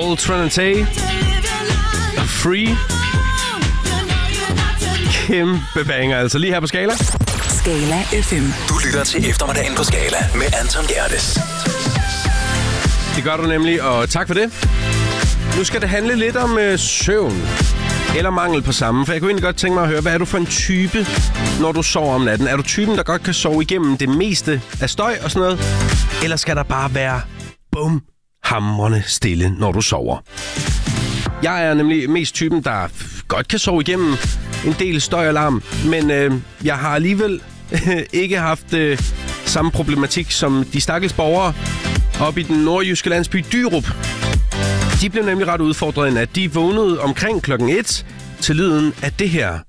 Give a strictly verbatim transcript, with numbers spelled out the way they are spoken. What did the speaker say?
Paul Trinity. Free. Kæmpe banger, altså lige her på Skala. Skala F M. Du lytter til eftermiddagen på Skala med Anton Gerdes. Det gør du nemlig, og tak for det. Nu skal det handle lidt om øh, søvn. Eller mangel på samme. For jeg kunne egentlig godt tænke mig at høre, hvad er du for en type, når du sover om natten? Er du typen, der godt kan sove igennem det meste af støj og sådan noget? Eller skal der bare være bum, hamrende stille, når du sover? Jeg er nemlig mest typen, der godt kan sove igennem en del støj og larm. Men øh, jeg har alligevel ikke haft øh, samme problematik som de stakkels borgere oppe i den nordjyske landsby Dyrup. De blev nemlig ret udfordret, at de vågnede omkring klokken et til lyden af det her.